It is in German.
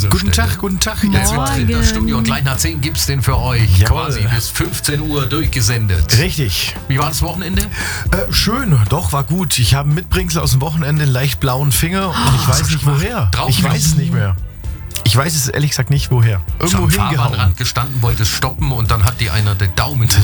Guten Tag. Jetzt Ihr zwei. in das Studio und gleich nach 10 gibt's den für euch. Jawohl. Quasi bis 15 Uhr durchgesendet. Richtig. Wie war das Wochenende? Schön, doch, war gut. Ich habe ein Mitbringsel aus dem Wochenende, einen leicht blauen Finger und ich weiß nicht woher. Draußen Ich weiß es nicht mehr. Ich weiß es ehrlich gesagt nicht woher. Irgendwo Am hingehauen. Fahrbahnrand gestanden, wollte stoppen und dann hat dir einer den Daumen